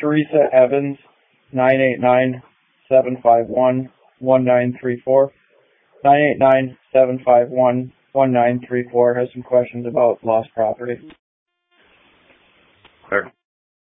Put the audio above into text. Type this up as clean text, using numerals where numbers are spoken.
Teresa Evans, 989-751-1934. 989-751-1934 has some questions about lost property. Sure.